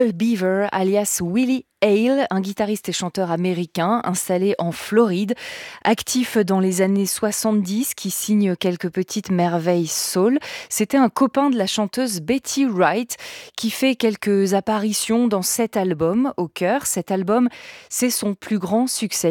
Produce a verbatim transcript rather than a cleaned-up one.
Beaver, alias Willie Hale, un guitariste et chanteur américain installé en Floride, actif dans les années soixante-dix, qui signe quelques petites merveilles soul. C'était un copain de la chanteuse Betty Wright qui fait quelques apparitions dans cet album au cœur. Cet album, c'est son plus grand succès.